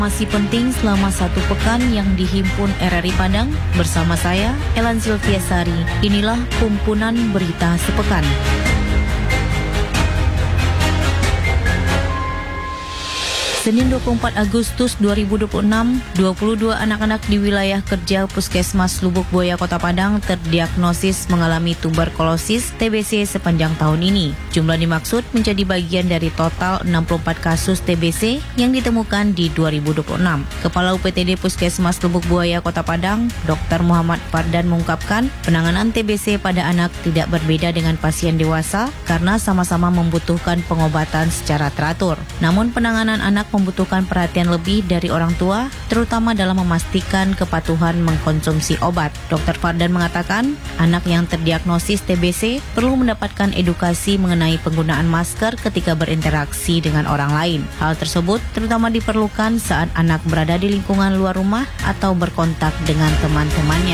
Masih penting selama satu pekan yang dihimpun RRI Padang bersama saya, Elan Silviasari. Inilah kumpulan berita sepekan. Senin 24 Agustus 2026, 22 anak-anak di wilayah kerja Puskesmas Lubuk Buaya Kota Padang terdiagnosis mengalami tuberkulosis TBC sepanjang tahun ini. Jumlah dimaksud menjadi bagian dari total 64 kasus TBC yang ditemukan di 2026. Kepala UPTD Puskesmas Lubuk Buaya Kota Padang, Dr. Muhammad Fardan mengungkapkan penanganan TBC pada anak tidak berbeda dengan pasien dewasa karena sama-sama membutuhkan pengobatan secara teratur. Namun penanganan anak membutuhkan perhatian lebih dari orang tua, terutama dalam memastikan kepatuhan mengkonsumsi obat. Dr. Fardan mengatakan, anak yang terdiagnosis TBC perlu mendapatkan edukasi mengenai penggunaan masker ketika berinteraksi dengan orang lain. Hal tersebut terutama diperlukan saat anak berada di lingkungan luar rumah atau berkontak dengan teman-temannya.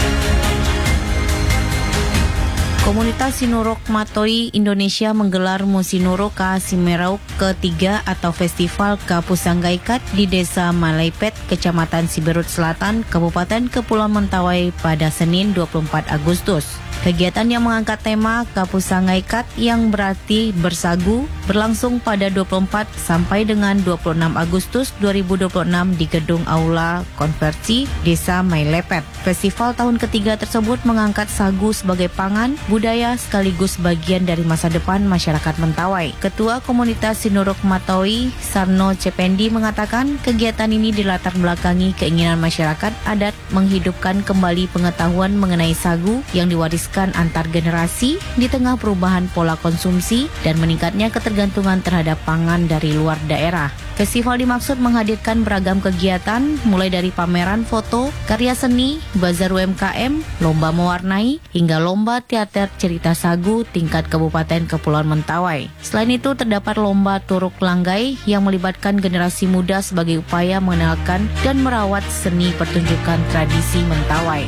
Komunitas Sinurok Matoi Indonesia menggelar Musinurok Kasimerau ketiga atau Festival Kapusanggaikat di Desa Malaipet, Kecamatan Siberut Selatan, Kabupaten Kepulauan Mentawai pada Senin 24 Agustus. Kegiatan yang mengangkat tema Kapusanggaikat yang berarti bersagu berlangsung pada 24 sampai dengan 26 Agustus 2026 di Gedung Aula Konversi Desa Mailepet. Festival tahun ketiga tersebut mengangkat sagu sebagai pangan, budaya sekaligus bagian dari masa depan masyarakat Mentawai. Ketua Komunitas Sinurok Matoi, Sarno Cependi mengatakan kegiatan ini dilatar belakangi keinginan masyarakat adat menghidupkan kembali pengetahuan mengenai sagu yang diwariskan antar generasi di tengah perubahan pola konsumsi dan meningkatnya ketergantungan terhadap pangan dari luar daerah. Festival dimaksud menghadirkan beragam kegiatan mulai dari pameran foto, karya seni, bazar UMKM, lomba mewarnai, hingga lomba teater cerita sagu tingkat Kabupaten Kepulauan Mentawai. Selain itu terdapat lomba turuk langgai yang melibatkan generasi muda sebagai upaya mengenalkan dan merawat seni pertunjukan tradisi Mentawai.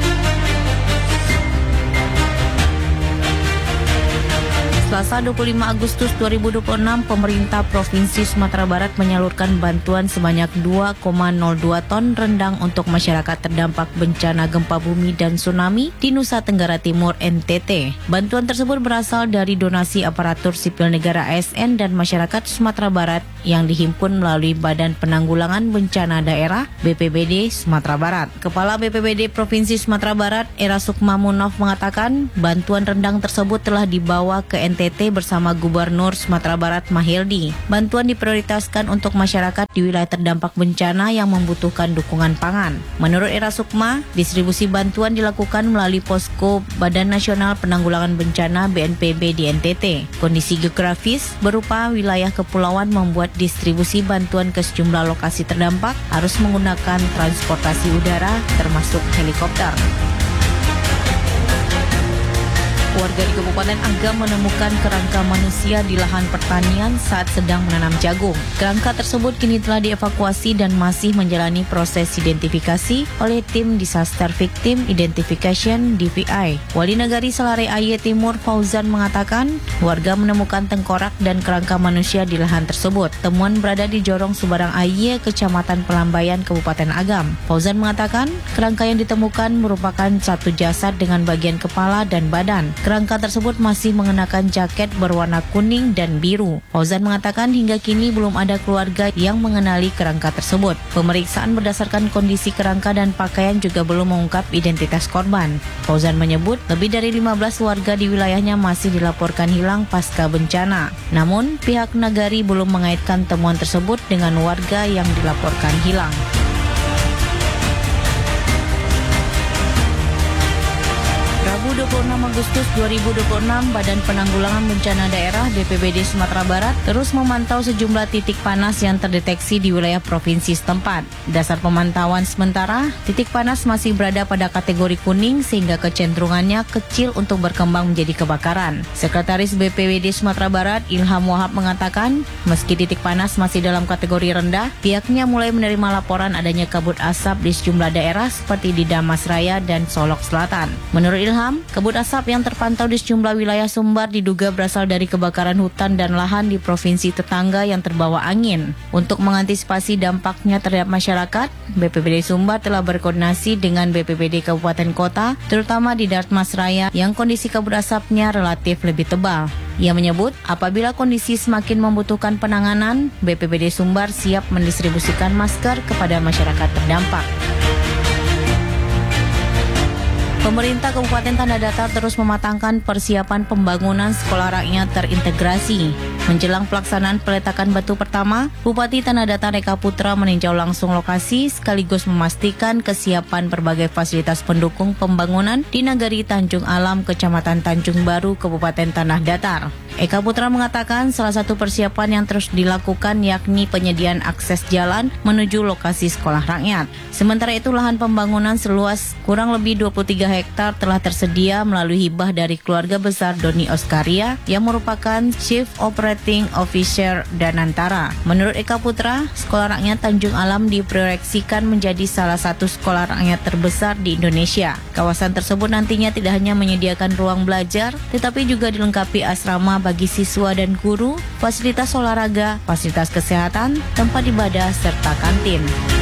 Selasa 25 Agustus 2026, pemerintah Provinsi Sumatera Barat menyalurkan bantuan sebanyak 2,02 ton rendang untuk masyarakat terdampak bencana gempa bumi dan tsunami di Nusa Tenggara Timur NTT. Bantuan tersebut berasal dari donasi aparatur sipil negara ASN dan masyarakat Sumatera Barat yang dihimpun melalui Badan Penanggulangan Bencana Daerah BPBD Sumatera Barat. Kepala BPBD Provinsi Sumatera Barat, Era Sukmamunov mengatakan bantuan rendang tersebut telah dibawa ke NTT bersama Gubernur Sumatera Barat Mahildi. Bantuan diprioritaskan untuk masyarakat di wilayah terdampak bencana yang membutuhkan dukungan pangan. Menurut Era Sukma, distribusi bantuan dilakukan melalui posko Badan Nasional Penanggulangan Bencana BNPB di NTT. Kondisi geografis berupa wilayah kepulauan membuat distribusi bantuan ke sejumlah lokasi terdampak harus menggunakan transportasi udara termasuk helikopter. Warga di Kabupaten Agam menemukan kerangka manusia di lahan pertanian saat sedang menanam jagung. Kerangka tersebut kini telah dievakuasi dan masih menjalani proses identifikasi oleh tim Disaster Victim Identification DVI. Wali Nagari Salare Aye Timur Fauzan mengatakan warga menemukan tengkorak dan kerangka manusia di lahan tersebut. Temuan berada di Jorong Subarang Aye, Kecamatan Pelambayan, Kabupaten Agam. Fauzan mengatakan kerangka yang ditemukan merupakan satu jasad dengan bagian kepala dan badan. Kerangka tersebut masih mengenakan jaket berwarna kuning dan biru. Fauzan mengatakan hingga kini belum ada keluarga yang mengenali kerangka tersebut. Pemeriksaan berdasarkan kondisi kerangka dan pakaian juga belum mengungkap identitas korban. Fauzan menyebut lebih dari 15 warga di wilayahnya masih dilaporkan hilang pasca bencana. Namun, pihak Nagari belum mengaitkan temuan tersebut dengan warga yang dilaporkan hilang. Rabu 26 Agustus 2026, Badan Penanggulangan Bencana Daerah BPBD Sumatera Barat terus memantau sejumlah titik panas yang terdeteksi di wilayah provinsi setempat. Dasar pemantauan sementara, titik panas masih berada pada kategori kuning sehingga kecenderungannya kecil untuk berkembang menjadi kebakaran. Sekretaris BPBD Sumatera Barat Ilham Wahab mengatakan, meski titik panas masih dalam kategori rendah, pihaknya mulai menerima laporan adanya kabut asap di sejumlah daerah seperti di Damasraya dan Solok Selatan. Menurut Ilham, kabut asap yang terpantau di sejumlah wilayah Sumbar diduga berasal dari kebakaran hutan dan lahan di provinsi tetangga yang terbawa angin. Untuk mengantisipasi dampaknya terhadap masyarakat, BPBD Sumbar telah berkoordinasi dengan BPBD Kabupaten Kota, terutama di Darmas Raya yang kondisi kabut asapnya relatif lebih tebal. Ia menyebut apabila kondisi semakin membutuhkan penanganan, BPBD Sumbar siap mendistribusikan masker kepada masyarakat terdampak. Pemerintah Kabupaten Tanah Datar terus mematangkan persiapan pembangunan sekolah rakyat terintegrasi. Menjelang pelaksanaan peletakan batu pertama, Bupati Tanah Datar Eka Putra meninjau langsung lokasi sekaligus memastikan kesiapan berbagai fasilitas pendukung pembangunan di Nagari Tanjung Alam, Kecamatan Tanjung Baru, Kabupaten Tanah Datar. Eka Putra mengatakan salah satu persiapan yang terus dilakukan yakni penyediaan akses jalan menuju lokasi sekolah rakyat. Sementara itu lahan pembangunan seluas kurang lebih 23 hektar telah tersedia melalui hibah dari keluarga besar Doni Oskaria yang merupakan Chief Operating Officer Danantara. Menurut Eka Putra, sekolah rakyat Tanjung Alam diproyeksikan menjadi salah satu sekolah rakyat terbesar di Indonesia. Kawasan tersebut nantinya tidak hanya menyediakan ruang belajar, tetapi juga dilengkapi asrama bagi siswa dan guru, fasilitas olahraga, fasilitas kesehatan, tempat ibadah, serta kantin.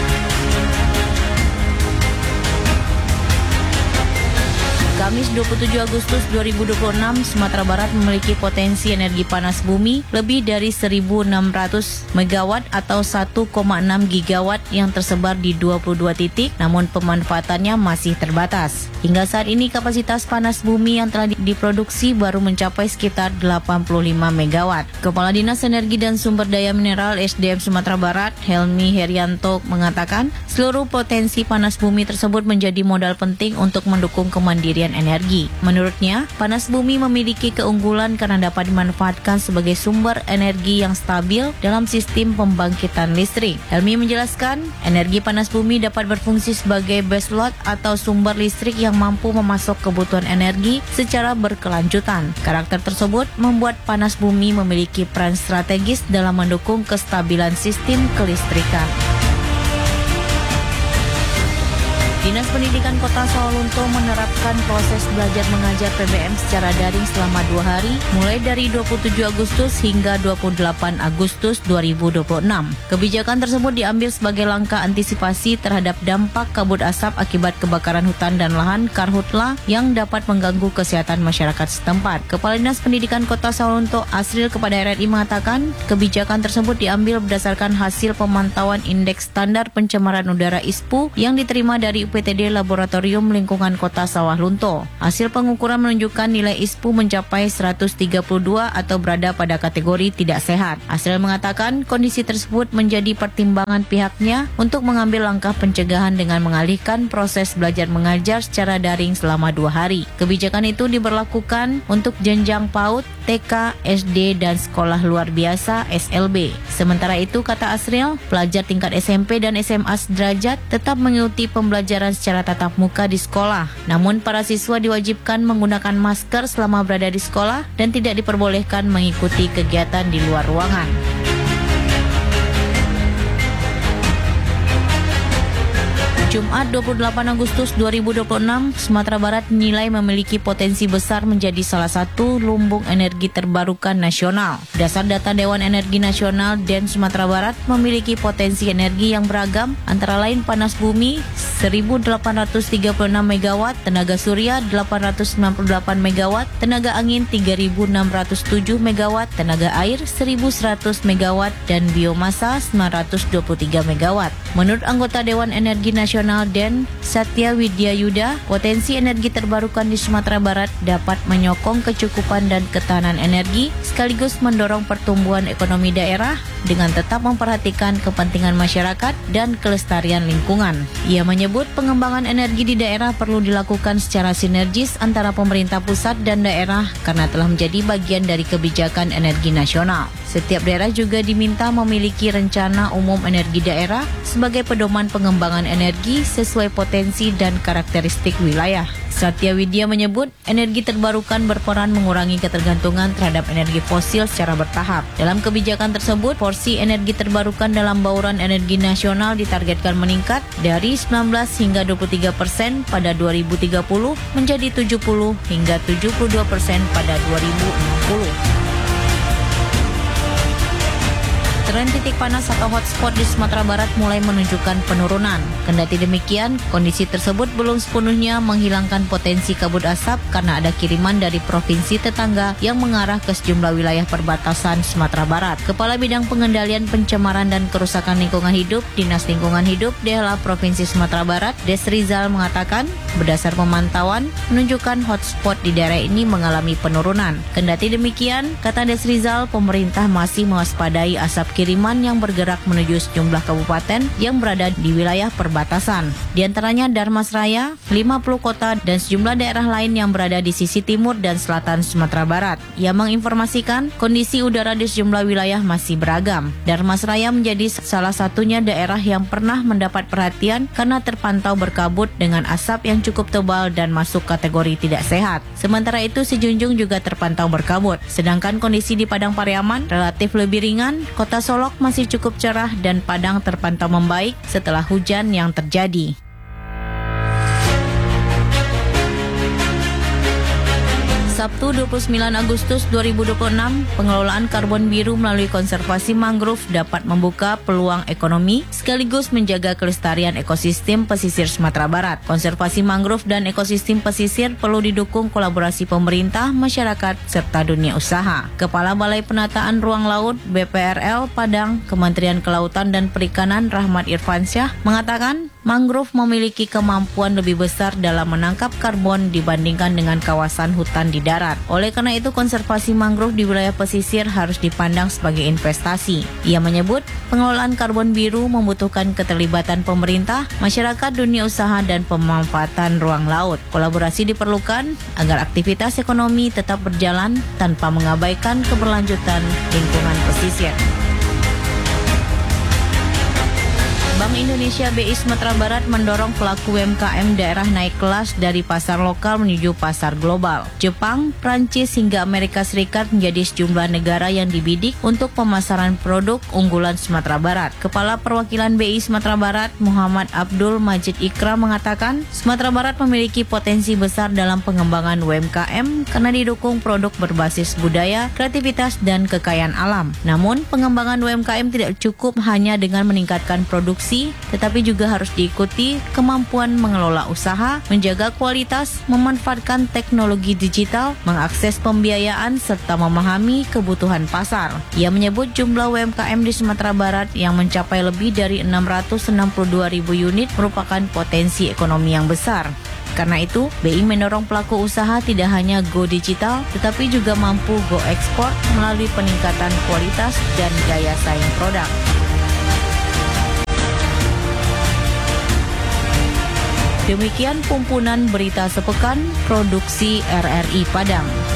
Kamis 27 Agustus 2026, Sumatera Barat memiliki potensi energi panas bumi lebih dari 1.600 megawatt atau 1,6 gigawatt yang tersebar di 22 titik, namun pemanfaatannya masih terbatas. Hingga saat ini kapasitas panas bumi yang telah diproduksi baru mencapai sekitar 85 megawatt. Kepala Dinas Energi dan Sumber Daya Mineral SDM Sumatera Barat, Helmi Herianto, mengatakan seluruh potensi panas bumi tersebut menjadi modal penting untuk mendukung kemandirian energi. Menurutnya, panas bumi memiliki keunggulan karena dapat dimanfaatkan sebagai sumber energi yang stabil dalam sistem pembangkitan listrik. Helmi menjelaskan, energi panas bumi dapat berfungsi sebagai base load atau sumber listrik yang mampu memasok kebutuhan energi secara berkelanjutan. Karakter tersebut membuat panas bumi memiliki peran strategis dalam mendukung kestabilan sistem kelistrikan. Dinas Pendidikan Kota Sawalunto menerapkan proses belajar mengajar PBM secara daring selama 2 hari, mulai dari 27 Agustus hingga 28 Agustus 2026. Kebijakan tersebut diambil sebagai langkah antisipasi terhadap dampak kabut asap akibat kebakaran hutan dan lahan Karhutla yang dapat mengganggu kesehatan masyarakat setempat. Kepala Dinas Pendidikan Kota Sawalunto Asril kepada RRI mengatakan, kebijakan tersebut diambil berdasarkan hasil pemantauan indeks standar pencemaran udara ISPU yang diterima dari UPTD Laboratorium Lingkungan Kota Sawalunto. Hasil pengukuran menunjukkan nilai ISPU mencapai 132 atau berada pada kategori tidak sehat. Asril mengatakan kondisi tersebut menjadi pertimbangan pihaknya untuk mengambil langkah pencegahan dengan mengalihkan proses belajar mengajar secara daring selama 2 hari. Kebijakan itu diberlakukan untuk jenjang PAUD, TK, SD, dan sekolah luar biasa SLB. Sementara itu, kata Asril, pelajar tingkat SMP dan SMA sederajat tetap mengikuti pembelajaran secara tatap muka di sekolah. Namun para siswa diwajibkan menggunakan masker selama berada di sekolah dan tidak diperbolehkan mengikuti kegiatan di luar ruangan. Jumat 28 Agustus 2026, Sumatera Barat dinilai memiliki potensi besar menjadi salah satu lumbung energi terbarukan nasional. Berdasar data Dewan Energi Nasional DEN Sumatera Barat memiliki potensi energi yang beragam, antara lain panas bumi 1.836 MW, tenaga surya 898 MW, tenaga angin 3.607 MW, tenaga air 1.100 MW, dan biomasa 923 MW. Menurut anggota Dewan Energi Nasional DEN, Satya Widyayuda, potensi energi terbarukan di Sumatera Barat dapat menyokong kecukupan dan ketahanan energi sekaligus mendorong pertumbuhan ekonomi daerah dengan tetap memperhatikan kepentingan masyarakat dan kelestarian lingkungan. Ia menyebut pengembangan energi di daerah perlu dilakukan secara sinergis antara pemerintah pusat dan daerah karena telah menjadi bagian dari kebijakan energi nasional. Setiap daerah juga diminta memiliki rencana umum energi daerah sebagai sebagai pedoman pengembangan energi sesuai potensi dan karakteristik wilayah. Satya Widya menyebut energi terbarukan berperan mengurangi ketergantungan terhadap energi fosil secara bertahap. Dalam kebijakan tersebut, porsi energi terbarukan dalam bauran energi nasional ditargetkan meningkat dari 19 hingga 23% pada 2030 menjadi 70 hingga 72% pada 2060. Tren titik panas atau hotspot di Sumatera Barat mulai menunjukkan penurunan. Kendati demikian, kondisi tersebut belum sepenuhnya menghilangkan potensi kabut asap karena ada kiriman dari provinsi tetangga yang mengarah ke sejumlah wilayah perbatasan Sumatera Barat. Kepala Bidang Pengendalian Pencemaran dan Kerusakan Lingkungan Hidup Dinas Lingkungan Hidup Daerah Provinsi Sumatera Barat, Desrizal mengatakan, berdasar pemantauan menunjukkan hotspot di daerah ini mengalami penurunan. Kendati demikian, kata Desrizal, pemerintah masih mewaspadai asap kiriman yang bergerak menuju sejumlah kabupaten yang berada di wilayah perbatasan. Di antaranya Darmasraya, 50 kota, dan sejumlah daerah lain yang berada di sisi timur dan selatan Sumatera Barat. Ia menginformasikan kondisi udara di sejumlah wilayah masih beragam. Darmasraya menjadi salah satunya daerah yang pernah mendapat perhatian karena terpantau berkabut dengan asap yang cukup tebal dan masuk kategori tidak sehat. Sementara itu, Sejunjung juga terpantau berkabut. Sedangkan kondisi di Padang Pariaman relatif lebih ringan. Kota Solok masih cukup cerah dan Padang terpantau membaik setelah hujan yang terjadi. Sabtu 29 Agustus 2026, pengelolaan karbon biru melalui konservasi mangrove dapat membuka peluang ekonomi sekaligus menjaga kelestarian ekosistem pesisir Sumatera Barat. Konservasi mangrove dan ekosistem pesisir perlu didukung kolaborasi pemerintah, masyarakat, serta dunia usaha. Kepala Balai Penataan Ruang Laut BPRL Padang, Kementerian Kelautan dan Perikanan Rahmat Irfansyah mengatakan, mangrove memiliki kemampuan lebih besar dalam menangkap karbon dibandingkan dengan kawasan hutan di darat. Oleh karena itu, konservasi mangrove di wilayah pesisir harus dipandang sebagai investasi. Ia menyebut, pengelolaan karbon biru membutuhkan keterlibatan pemerintah, masyarakat, dunia usaha, dan pemanfaatan ruang laut. Kolaborasi diperlukan agar aktivitas ekonomi tetap berjalan tanpa mengabaikan keberlanjutan lingkungan pesisir. Bank Indonesia BI Sumatera Barat mendorong pelaku UMKM daerah naik kelas dari pasar lokal menuju pasar global. Jepang, Prancis, hingga Amerika Serikat menjadi sejumlah negara yang dibidik untuk pemasaran produk unggulan Sumatera Barat. Kepala Perwakilan BI Sumatera Barat, Muhammad Abdul Majid Ikra mengatakan, Sumatera Barat memiliki potensi besar dalam pengembangan UMKM karena didukung produk berbasis budaya, kreativitas, dan kekayaan alam. Namun, pengembangan UMKM tidak cukup hanya dengan meningkatkan produksi, tetapi juga harus diikuti kemampuan mengelola usaha, menjaga kualitas, memanfaatkan teknologi digital, mengakses pembiayaan, serta memahami kebutuhan pasar. Ia menyebut jumlah UMKM di Sumatera Barat yang mencapai lebih dari 662.000 unit merupakan potensi ekonomi yang besar. Karena itu, BI mendorong pelaku usaha tidak hanya go digital, tetapi juga mampu go ekspor melalui peningkatan kualitas dan daya saing produk. Demikian kumpulan berita sepekan produksi RRI Padang.